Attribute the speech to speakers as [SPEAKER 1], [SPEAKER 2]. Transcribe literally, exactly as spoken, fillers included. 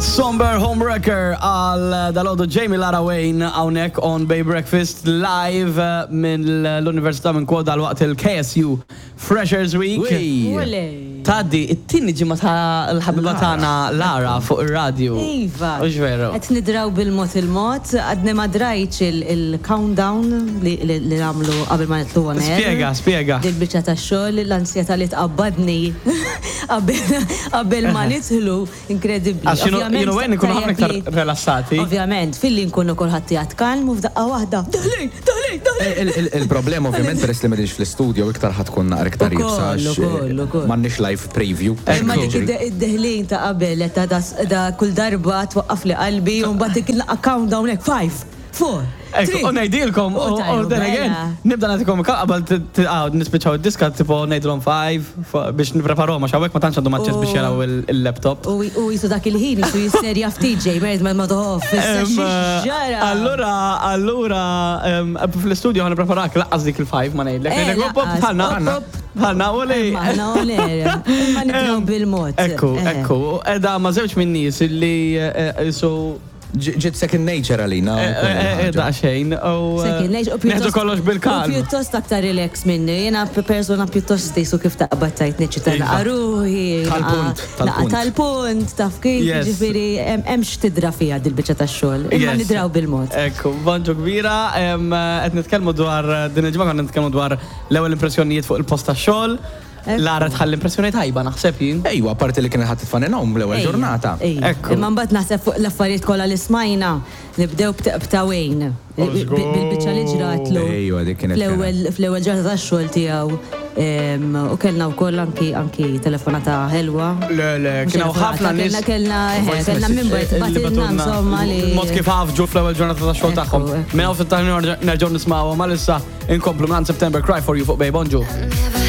[SPEAKER 1] Somber Homewrecker għal dal-għodu Jamie Lara Wayne għawnek on Bay Breakfast live minn l-Università minn Koda għal-waqt il-K S U Freshers Week. Taddi, it-tini ġimma ta' l-ħabiba tagħna Lara fuq ir-radio.
[SPEAKER 2] Iva.
[SPEAKER 1] Ux veru.
[SPEAKER 2] Qed nidraw bil-mod il-mod, għadni ma drajtx il-countdown li għamlu qabel ma nitlu għonek.
[SPEAKER 1] Spiega, spiega.
[SPEAKER 2] Dil-biċċa tax-xogħol, l-ansjeta li tqabbadni qabel ma nitlu, inkredibbli.
[SPEAKER 1] Għax jienu għen nkunu ħafna iktar relassati.
[SPEAKER 2] Ovvjament, fil-li nkunu kulħadd jgħid kalm u f'daqqa waħda. Daħlej, daħlej, daħlej.
[SPEAKER 3] Il-problema ovvjament peress li m'għedix fl-istudio iktar ħatkun naqra iktar jibsax. M'għandniex live preview.
[SPEAKER 2] Imma dik id-deħlin ta' qabel ta' kull darba twaqqaf li qalbi u mbagħad dik il-countdown hekk five, four.
[SPEAKER 1] Ekku, unajdilkom, u then again, nibda natikom qabel nispiċaw id-diska, tipo najdilom five, biex nipreparom, għax għawek ma tanċ għandu maċċess biex jaraw il-laptop.
[SPEAKER 2] U jisu dak il-ħin, jisu jisserja f'T J, merid ma madoħof, ġara.
[SPEAKER 1] Allura, allura, fl-studio għan nipreparak, laqqas dik il-five, ma najdlek. Għanna, għanna, u li.
[SPEAKER 2] Għanna, u li. Ma nitraw bil-mod.
[SPEAKER 1] Ekku, ekku, edha ma zewċ minn nis illi jisu
[SPEAKER 3] ġit second nature għalina.
[SPEAKER 1] Da xejn.
[SPEAKER 2] Second nature.
[SPEAKER 1] Neħdu kollox bil-kalm.
[SPEAKER 2] U pjuttost aktar relax minni. Jena persona pjuttost stisu kif taqbad tajt neċi tal-qaruħi.
[SPEAKER 3] Tal-punt.
[SPEAKER 2] Tal-punt. Taf kif ġifiri. Emx tidra fija dil-bicċa ta' xol. Imma nidraw bil-mod.
[SPEAKER 1] Ekku, bonġu kbira. Għet nitkelmu dwar, din il-ġimma għan nitkelmu dwar l-ewel impressjonijiet fuq il-post ta' xol. Lara tħall impressjoni tajba naħseb jien.
[SPEAKER 3] Ejwa, parti li kien ħadd tfaninhom l-ewwel ġurnata.
[SPEAKER 1] Ekku.
[SPEAKER 2] Imma mbagħad naħseb fuq l-affarijiet kollha li smajna nibdew b'tawejn. Bil-biċċa li ġratlu.
[SPEAKER 3] Ejwa, dik kienet.
[SPEAKER 2] Fl-ewwel ġurnata tax-xogħol tiegħu. U kellna wkoll anki anki telefonata ħelwa.
[SPEAKER 1] Le, le, kienu ħafna nies.
[SPEAKER 2] Kellna kellna minn bajt batilna insomma li.
[SPEAKER 1] Mod kif ħafġu fl-ewwel ġurnata tax-xogħol tagħhom. Minn hawn fit-taħni nerġgħu nismawhom għalissa inkomplu minn September Cry for You fuq Bay Bonġu.